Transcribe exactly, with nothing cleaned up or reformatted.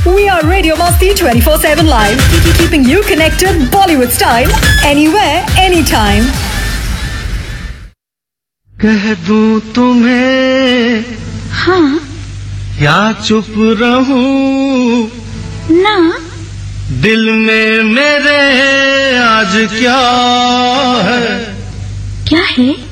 We are Radio Masti twenty-four seven live, keeping you connected Bollywood style anywhere, anytime. कह दूं तुम्हें हाँ या चुप रहूं ना, दिल में मेरे आज क्या है क्या है?